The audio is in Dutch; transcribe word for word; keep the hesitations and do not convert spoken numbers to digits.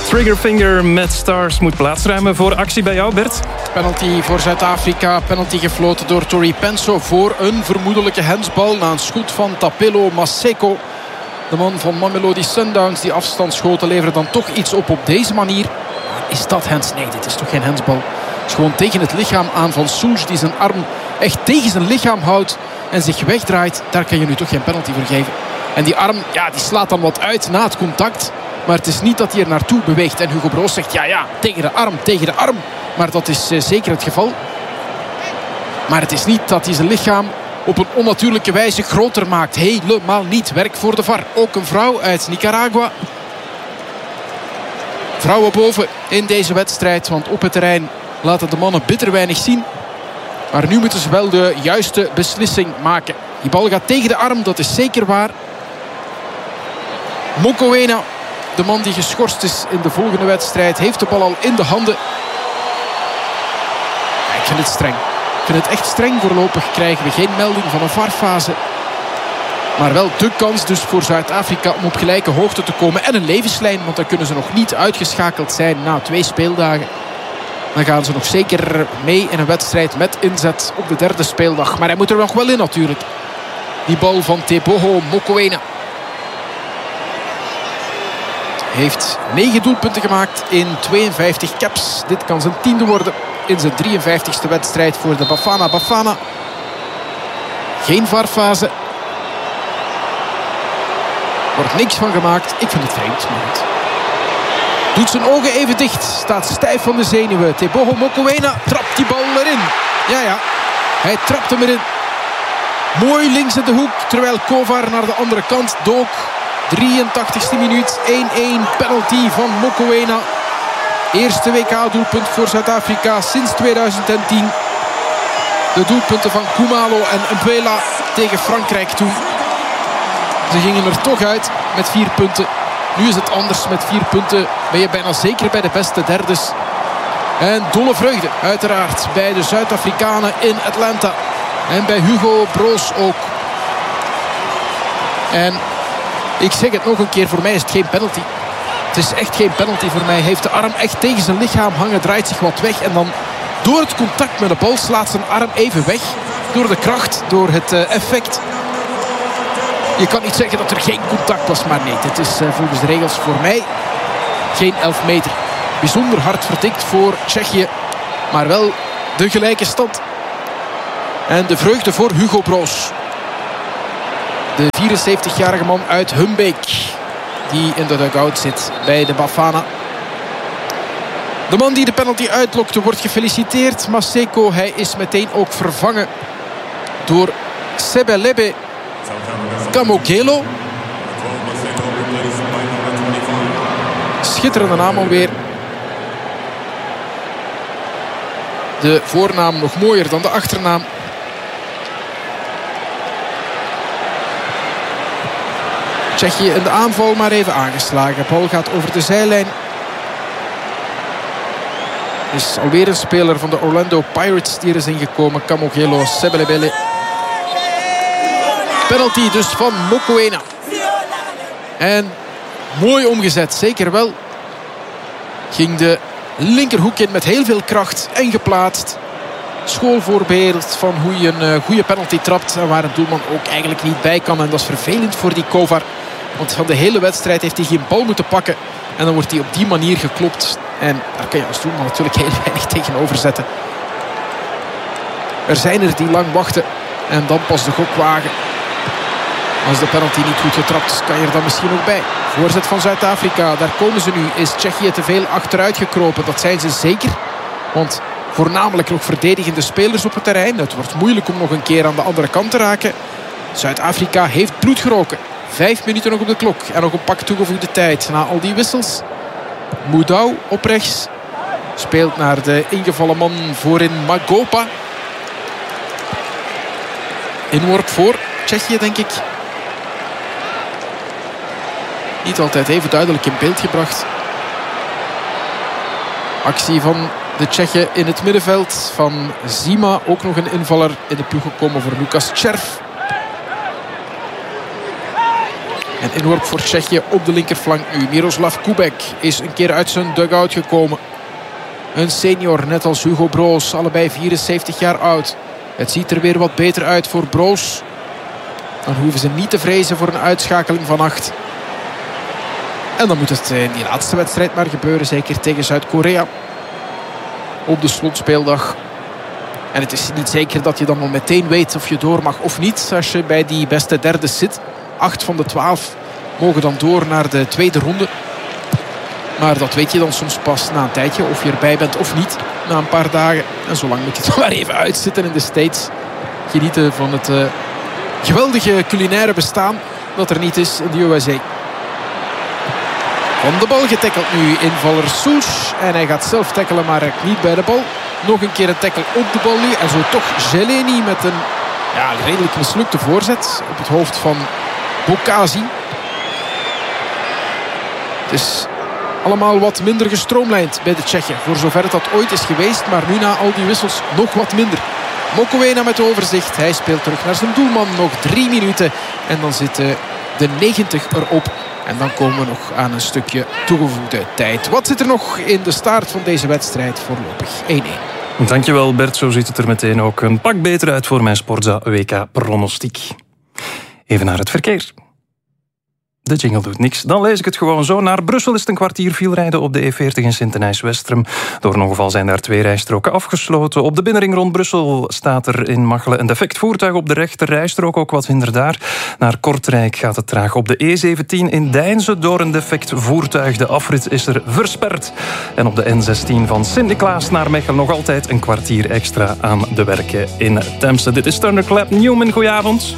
Triggerfinger met Stars moet plaatsruimen voor actie bij jou, Bert. Penalty voor Zuid-Afrika. Penalty gefloten door Tori Penso voor een vermoedelijke handsbal na een schot van Tapelo Maseko. De man van Mamelodi Sundowns. Die afstandsschoten leveren dan toch iets op op deze manier. Is dat hands? Nee, dit is toch geen handsbal. Het is gewoon tegen het lichaam aan van Soes, die zijn arm echt tegen zijn lichaam houdt en zich wegdraait. Daar kan je nu toch geen penalty voor geven. En die arm, ja, die slaat dan wat uit na het contact. Maar het is niet dat hij er naartoe beweegt. En Hugo Broos zegt, ja, ja, tegen de arm, tegen de arm. Maar dat is uh, zeker het geval. Maar het is niet dat hij zijn lichaam op een onnatuurlijke wijze groter maakt. Helemaal niet. Werk voor de V A R. Ook een vrouw uit Nicaragua. Vrouwen boven in deze wedstrijd. Want op het terrein laten de mannen bitter weinig zien. Maar nu moeten ze wel de juiste beslissing maken. Die bal gaat tegen de arm, dat is zeker waar. Mokoena, de man die geschorst is in de volgende wedstrijd, heeft de bal al in de handen. Ja, ik vind het streng. Ik vind het echt streng. Voorlopig krijgen we geen melding van een V A R-fase. Maar wel de kans dus voor Zuid-Afrika om op gelijke hoogte te komen. En een levenslijn, want dan kunnen ze nog niet uitgeschakeld zijn na twee speeldagen. Dan gaan ze nog zeker mee in een wedstrijd met inzet op de derde speeldag. Maar hij moet er nog wel in natuurlijk. Die bal van Teboho Mokoena. Heeft negen doelpunten gemaakt in tweeënvijftig caps. Dit kan zijn tiende worden in zijn drieënvijftigste wedstrijd voor de Bafana Bafana. Geen V A R-fase. Wordt niks van gemaakt. Ik vind het vreemd, maar goed. Doet zijn ogen even dicht. Staat stijf van de zenuwen. Teboho Mokoena trapt die bal erin. Ja, ja. Hij trapt hem erin. Mooi links in de hoek. Terwijl Kovar naar de andere kant dook. drieëntachtigste minuut. één-één. Penalty van Mokoena. Eerste W K-doelpunt voor Zuid-Afrika sinds tweeduizend tien. De doelpunten van Khumalo en Mpela tegen Frankrijk toen. Ze gingen er toch uit met vier punten. Nu is het anders. Met vier punten ben je bijna zeker bij de beste derdes. En dolle vreugde uiteraard bij de Zuid-Afrikanen in Atlanta. En bij Hugo Broos ook. En ik zeg het nog een keer, voor mij is het geen penalty. Het is echt geen penalty voor mij. Hij heeft de arm echt tegen zijn lichaam hangen, draait zich wat weg. En dan door het contact met de bal slaat zijn arm even weg. Door de kracht, door het uh, effect. Je kan niet zeggen dat er geen contact was, maar nee. Dit is uh, volgens de regels voor mij geen elf meter. Bijzonder hard verdikt voor Tsjechië. Maar wel de gelijke stand. En de vreugde voor Hugo Broos. De vierenzeventigjarige man uit Humbeek. Die in de dugout zit bij de Bafana. De man die de penalty uitlokte wordt gefeliciteerd. Maseko, hij is meteen ook vervangen door Sebelebe Kamogelo. Schitterende naam alweer. De voornaam nog mooier dan de achternaam. Tsjechië in de aanval maar even aangeslagen. Bal gaat over de zijlijn. Is alweer een speler van de Orlando Pirates die er is ingekomen. Kamogelo Sebelebele. Penalty dus van Mokoena. En mooi omgezet, zeker wel. Ging de linkerhoek in met heel veel kracht en geplaatst. Schoolvoorbeeld van hoe je een uh, goede penalty trapt. En waar een doelman ook eigenlijk niet bij kan. En dat is vervelend voor die Kovar. Want van de hele wedstrijd heeft hij geen bal moeten pakken. En dan wordt hij op die manier geklopt. En daar kan je als doelman natuurlijk heel weinig tegenover zetten. Er zijn er die lang wachten. En dan pas de gok wagen. Als de penalty niet goed getrapt is, kan je er dan misschien ook bij. Voorzet van Zuid-Afrika, daar komen ze nu. Is Tsjechië te veel achteruit gekropen? Dat zijn ze zeker. Want voornamelijk nog verdedigende spelers op het terrein. Het wordt moeilijk om nog een keer aan de andere kant te raken. Zuid-Afrika heeft bloed geroken. Vijf minuten nog op de klok. En nog een pak toegevoegde tijd. Na al die wissels. Moudou op rechts. Speelt naar de ingevallen man voorin Magopa. Inworp voor Tsjechië, denk ik. Niet altijd even duidelijk in beeld gebracht. Actie van de Tsjechen in het middenveld. Van Zima, ook nog een invaller in de ploeg gekomen voor Lukas Tjerf. En inworp voor Tsjechië op de linkerflank nu. Miroslav Kubek is een keer uit zijn dugout gekomen. Een senior, net als Hugo Broos. Allebei vierenzeventig jaar oud. Het ziet er weer wat beter uit voor Broos. Dan hoeven ze niet te vrezen voor een uitschakeling van acht. En dan moet het in die laatste wedstrijd maar gebeuren. Zeker tegen Zuid-Korea. Op de slotspeeldag. En het is niet zeker dat je dan al meteen weet of je door mag of niet. Als je bij die beste derde zit. Acht van de twaalf mogen dan door naar de tweede ronde. Maar dat weet je dan soms pas na een tijdje. Of je erbij bent of niet. Na een paar dagen. En zolang moet je het maar even uitzitten in de States. Genieten van het uh, geweldige culinaire bestaan dat er niet is in de U S A. Van de bal getackeld nu invaller Souche. En hij gaat zelf tackelen, maar raakt niet bij de bal. Nog een keer een tackle op de bal nu. En zo toch Zeleny met een ja, redelijk mislukte voorzet. Op het hoofd van Bokazi. Het is allemaal wat minder gestroomlijnd bij de Tsjechen. Voor zover het dat ooit is geweest. Maar nu na al die wissels nog wat minder. Mokoena met overzicht. Hij speelt terug naar zijn doelman. Nog drie minuten. En dan zit de negentig erop. En dan komen we nog aan een stukje toegevoegde tijd. Wat zit er nog in de staart van deze wedstrijd? Voorlopig één-één. Dankjewel Bert, zo ziet het er meteen ook een pak beter uit voor mijn Sportza W K-pronostiek. Even naar het verkeer. De jingle doet niks. Dan lees ik het gewoon zo. Naar Brussel is het een kwartier fielrijden op de E veertig in Sint-Denijs-Westrum. Door een ongeval zijn daar twee rijstroken afgesloten. Op de binnenring rond Brussel staat er in Machelen een defect voertuig op de rechter rijstrook. Ook wat minder daar. Naar Kortrijk gaat het traag op de E zeventien in Deinze door een defect voertuig. De afrit is er versperd. En op de N zestien van Sint-Niklaas naar Mechelen nog altijd een kwartier extra aan de werken in Temse. Dit is Thunderclap Newman. Goedenavond.